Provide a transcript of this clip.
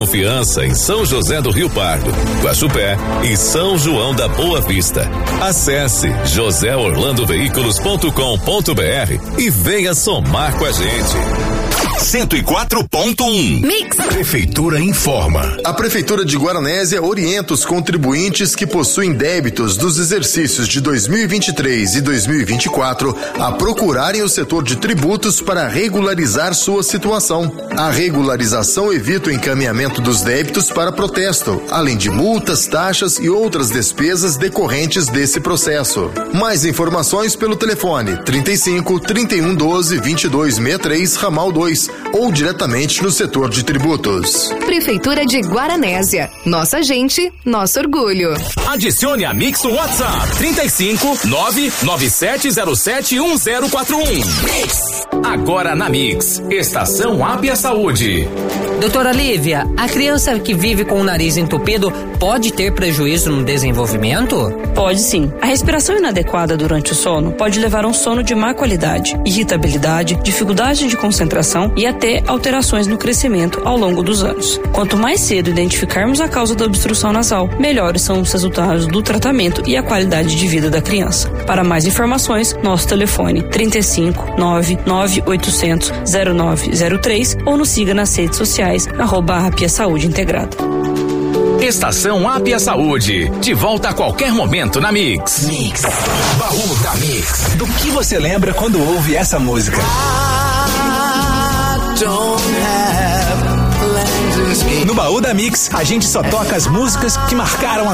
Confiança em São José do Rio Pardo, Guaxupé e São João da Boa Vista. Acesse joseorlandoveículos.com.br e venha somar com a gente. 104.1 Mix. Prefeitura informa. A Prefeitura de Guaranésia orienta os contribuintes que possuem débitos dos exercícios de 2023 e 2024 a procurarem o setor de tributos para regularizar sua situação. A regularização evita o encaminhamento dos débitos para protesto, além de multas, taxas e outras despesas decorrentes desse processo. Mais informações pelo telefone 35 31 12 22 63 ramal 2 ou diretamente no setor de tributos. Prefeitura de Guaranésia. Nossa gente, nosso orgulho. Adicione a Mix no WhatsApp 35 99707 1041. Mix. Agora na Mix, Estação Ápia Saúde. Doutora Lívia, a criança que vive com o nariz entupido pode ter prejuízo no desenvolvimento? Pode sim. A respiração inadequada durante o sono pode levar a um sono de má qualidade, irritabilidade, dificuldade de concentração e até alterações no crescimento ao longo dos anos. Quanto mais cedo identificarmos a causa da obstrução nasal, melhores são os resultados do tratamento e a qualidade de vida da criança. Para mais informações, nosso telefone 35 99800 0903 ou nos siga nas redes sociais @Ápia Saúde Integrada. Estação Ápia Saúde, de volta a qualquer momento na Mix. Mix. Baú da Mix. Do que você lembra quando ouve essa música? No Baú da Mix, a gente só toca as músicas que marcaram a